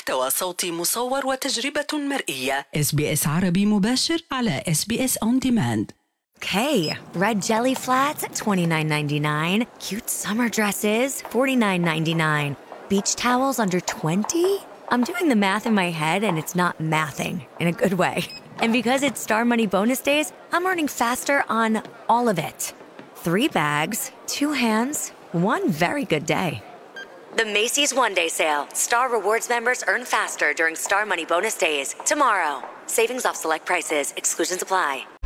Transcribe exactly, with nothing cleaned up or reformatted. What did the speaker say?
محتوى صوتي مصور وتجربة مرئية. إس بي إس عربي مباشر على إس بي إس On Demand. Okay, red jelly flats, twenty-nine ninety-nine. Cute summer dresses, forty-nine ninety-nine. Beach towels under twenty? I'm doing the math in my head and it's not mathing in a good way. And because it's Star Money bonus days, I'm earning faster on all of it. Three bags, two hands, one very good day. The Macy's One Day Sale. Star Rewards members earn faster during Star Money bonus days. Tomorrow. Savings off select prices. Exclusions apply.